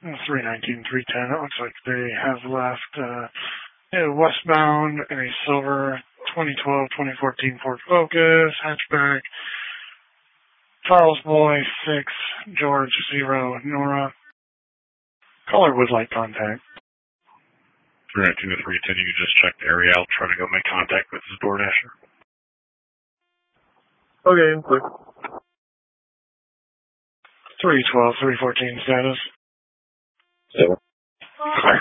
319, 310. It looks like they have left westbound in a silver 2012, 2014 Ford Focus, hatchback, Charles Boy 6, George 0, Nora. Caller would like contact. 319 to 310, you just checked the area. I'll try to go make contact with this DoorDasher. Okay, I'm clear. 312, 314 status. 7. Clear.